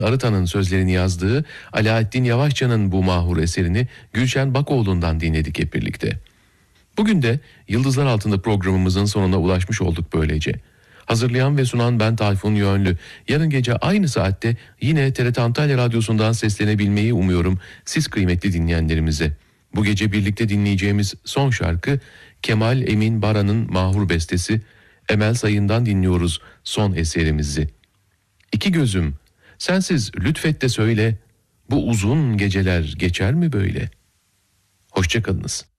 Arıtan'ın sözlerini yazdığı Alaaddin Yavaşça'nın bu mahur eserini Gülşen Bakoğlu'ndan dinledik hep birlikte. Bugün de Yıldızlar Altında programımızın sonuna ulaşmış olduk böylece. Hazırlayan ve sunan ben Tayfun Yönlü. Yarın gece aynı saatte yine TRT Antalya Radyosu'ndan seslenebilmeyi umuyorum siz kıymetli dinleyenlerimize. Bu gece birlikte dinleyeceğimiz son şarkı Kemal Emin Baran'ın mahur bestesi. Emel Sayın'dan dinliyoruz son eserimizi. İki gözüm, sensiz lütfet de söyle, bu uzun geceler geçer mi böyle? Hoşça kalınız.